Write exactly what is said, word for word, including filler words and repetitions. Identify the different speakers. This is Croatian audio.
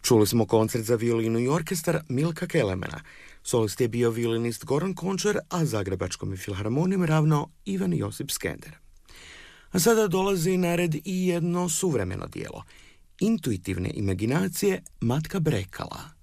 Speaker 1: Čuli smo koncert za violinu i orkestar Milka Kelemena. Solist je bio violinist Goran Končar, a Zagrebačkom filharmonijom ravnao Ivan Josip Skender. A sada dolazi na red i jedno suvremeno dijelo. Intuitivne imaginacije Matka Brekala.